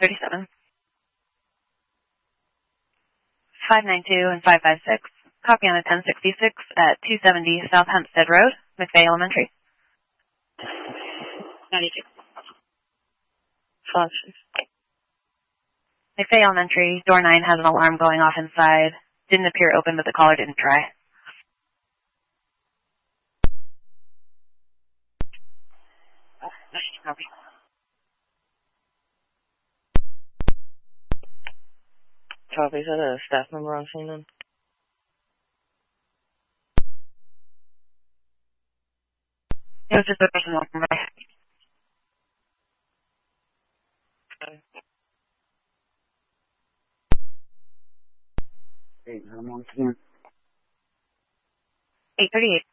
837. 592 and 556. Copy on a 1066 at 270 South Hempstead Road, McVeigh Elementary. 92. McVeigh Elementary, door 9 has an alarm going off inside. Didn't appear open, but the caller didn't try. Copy. Copy. Is that a staff member on scene then? It was just a person walking by. Hey, I'm on scene. 838.